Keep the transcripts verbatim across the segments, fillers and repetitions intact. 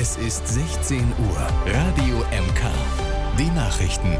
Es ist sechzehn Uhr. Radio M K. Die Nachrichten.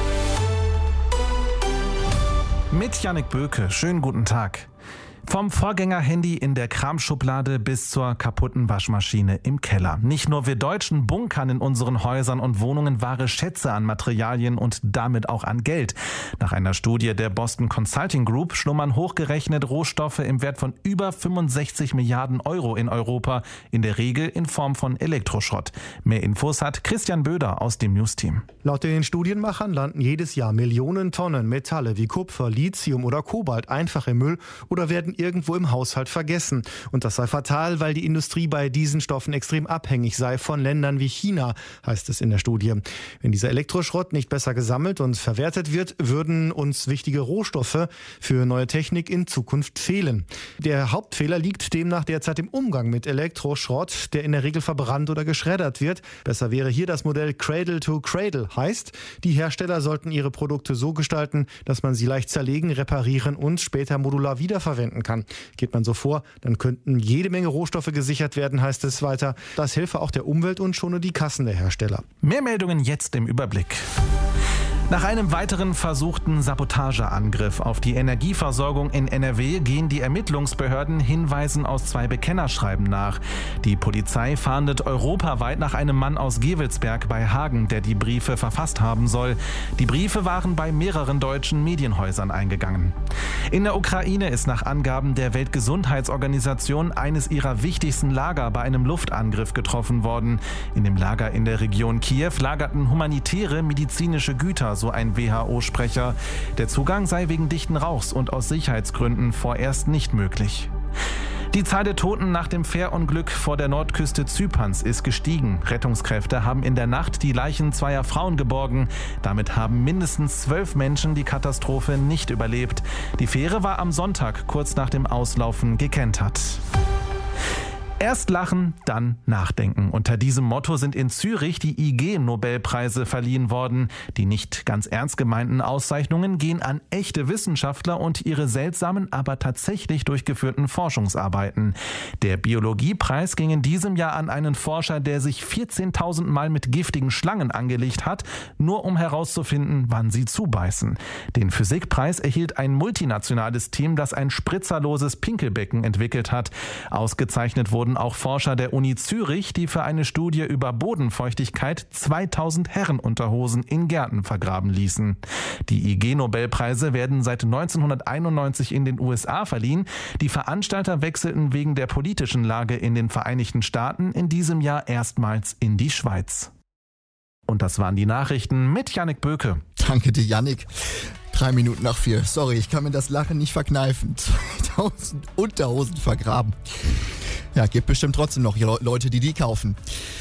Mit Jannik Böke. Schönen guten Tag. Vom Vorgänger-Handy in der Kramschublade bis zur kaputten Waschmaschine im Keller. Nicht nur wir Deutschen bunkern in unseren Häusern und Wohnungen wahre Schätze an Materialien und damit auch an Geld. Nach einer Studie der Boston Consulting Group schlummern hochgerechnet Rohstoffe im Wert von über fünfundsechzig Milliarden Euro in Europa, in der Regel in Form von Elektroschrott. Mehr Infos hat Christian Böder aus dem News-Team. Laut den Studienmachern landen jedes Jahr Millionen Tonnen Metalle wie Kupfer, Lithium oder Kobalt einfach im Müll oder werden irgendwo im Haushalt vergessen. Und das sei fatal, weil die Industrie bei diesen Stoffen extrem abhängig sei von Ländern wie China, heißt es in der Studie. Wenn dieser Elektroschrott nicht besser gesammelt und verwertet wird, würden uns wichtige Rohstoffe für neue Technik in Zukunft fehlen. Der Hauptfehler liegt demnach derzeit im Umgang mit Elektroschrott, der in der Regel verbrannt oder geschreddert wird. Besser wäre hier das Modell Cradle to Cradle, heißt, die Hersteller sollten ihre Produkte so gestalten, dass man sie leicht zerlegen, reparieren und später modular wiederverwenden kann. Geht man so vor, dann könnten jede Menge Rohstoffe gesichert werden, heißt es weiter. Das helfe auch der Umwelt und schone die Kassen der Hersteller. Mehr Meldungen jetzt im Überblick. Nach einem weiteren versuchten Sabotageangriff auf die Energieversorgung in N R W gehen die Ermittlungsbehörden Hinweisen aus zwei Bekennerschreiben nach. Die Polizei fahndet europaweit nach einem Mann aus Gevelsberg bei Hagen, der die Briefe verfasst haben soll. Die Briefe waren bei mehreren deutschen Medienhäusern eingegangen. In der Ukraine ist nach Angaben der Weltgesundheitsorganisation eines ihrer wichtigsten Lager bei einem Luftangriff getroffen worden. In dem Lager in der Region Kiew lagerten humanitäre medizinische Güter, so ein W H O-Sprecher. Der Zugang sei wegen dichten Rauchs und aus Sicherheitsgründen vorerst nicht möglich. Die Zahl der Toten nach dem Fährunglück vor der Nordküste Zyperns ist gestiegen. Rettungskräfte haben in der Nacht die Leichen zweier Frauen geborgen. Damit haben mindestens zwölf Menschen die Katastrophe nicht überlebt. Die Fähre war am Sonntag kurz nach dem Auslaufen gekentert. Erst lachen, dann nachdenken. Unter diesem Motto sind in Zürich die I G-Nobelpreise verliehen worden. Die nicht ganz ernst gemeinten Auszeichnungen gehen an echte Wissenschaftler und ihre seltsamen, aber tatsächlich durchgeführten Forschungsarbeiten. Der Biologiepreis ging in diesem Jahr an einen Forscher, der sich vierzehntausend Mal mit giftigen Schlangen angelegt hat, nur um herauszufinden, wann sie zubeißen. Den Physikpreis erhielt ein multinationales Team, das ein spritzerloses Pinkelbecken entwickelt hat. Ausgezeichnet wurden auch Forscher der Uni Zürich, die für eine Studie über Bodenfeuchtigkeit zweitausend Herrenunterhosen in Gärten vergraben ließen. Die I G-Nobelpreise werden seit neunzehnhunderteinundneunzig in den U S A verliehen. Die Veranstalter wechselten wegen der politischen Lage in den Vereinigten Staaten in diesem Jahr erstmals in die Schweiz. Und das waren die Nachrichten mit Jannik Böke. Danke dir, Jannik. Drei Minuten nach vier. Sorry, ich kann mir das Lachen nicht verkneifen. zweitausend Unterhosen vergraben. Ja, gibt bestimmt trotzdem noch Leute, die die kaufen.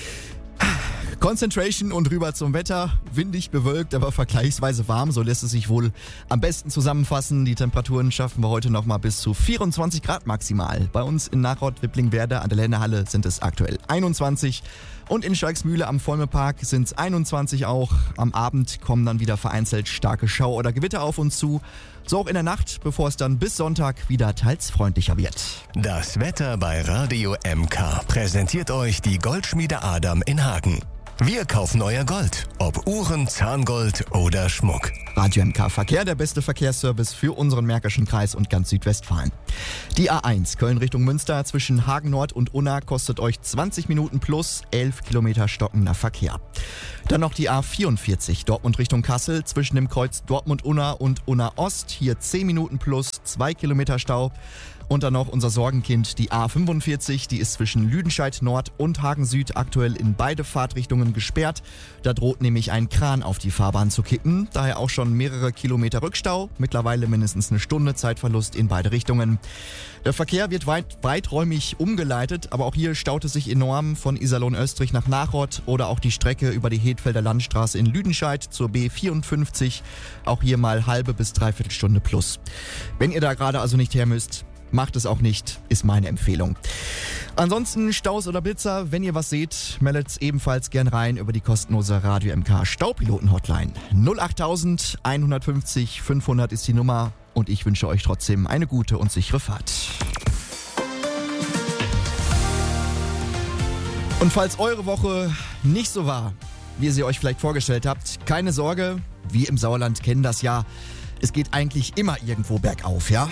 Concentration und rüber zum Wetter. Windig, bewölkt, aber vergleichsweise warm. So lässt es sich wohl am besten zusammenfassen. Die Temperaturen schaffen wir heute noch mal bis zu vierundzwanzig Grad maximal. Bei uns in Nachrott-Wipplingwerder an der Lennehalle sind es aktuell einundzwanzig. Und in Steigsmühle am Vollmerpark sind es einundzwanzig auch. Am Abend kommen dann wieder vereinzelt starke Schau- oder Gewitter auf uns zu. So auch in der Nacht, bevor es dann bis Sonntag wieder teils freundlicher wird. Das Wetter bei Radio M K präsentiert euch die Goldschmiede Adam in Hagen. Wir kaufen euer Gold, ob Uhren, Zahngold oder Schmuck. Radio M K Verkehr, der beste Verkehrsservice für unseren Märkischen Kreis und ganz Südwestfalen. Die A eins Köln Richtung Münster zwischen Hagen Nord und Unna kostet euch zwanzig Minuten plus elf Kilometer stockender Verkehr. Dann noch die A vierundvierzig Dortmund Richtung Kassel zwischen dem Kreuz Dortmund-Unna und Unna Ost. Hier zehn Minuten plus zwei Kilometer Stau. Und dann noch unser Sorgenkind, die A fünfundvierzig, die ist zwischen Lüdenscheid Nord und Hagen Süd aktuell in beide Fahrtrichtungen gesperrt. Da droht nämlich ein Kran auf die Fahrbahn zu kippen, daher auch schon mehrere Kilometer Rückstau, mittlerweile mindestens eine Stunde Zeitverlust in beide Richtungen. Der Verkehr wird weit, weiträumig umgeleitet, aber auch hier staut es sich enorm von Iserlohn-Österreich nach Nachrott oder auch die Strecke über die Hedfelder Landstraße in Lüdenscheid zur B vierundfünfzig, auch hier mal halbe bis dreiviertel Stunde plus. Wenn ihr da gerade also nicht her müsst, macht es auch nicht, ist meine Empfehlung. Ansonsten Staus oder Blitzer, wenn ihr was seht, meldet es ebenfalls gern rein über die kostenlose Radio M K Staupiloten-Hotline. null acht tausend einhundertfünfzig fünfhundert ist die Nummer und ich wünsche euch trotzdem eine gute und sichere Fahrt. Und falls eure Woche nicht so war, wie ihr sie euch vielleicht vorgestellt habt, keine Sorge, wir im Sauerland kennen das ja. Es geht eigentlich immer irgendwo bergauf, ja?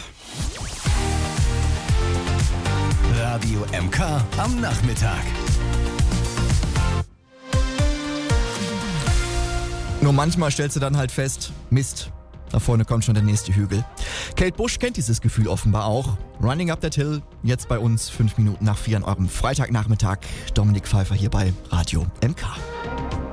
Radio M K am Nachmittag. Nur manchmal stellst du dann halt fest, Mist, da vorne kommt schon der nächste Hügel. Kate Bush kennt dieses Gefühl offenbar auch. Running Up That Hill, jetzt bei uns fünf Minuten nach vier an eurem Freitagnachmittag. Dominik Pfeiffer hier bei Radio M K.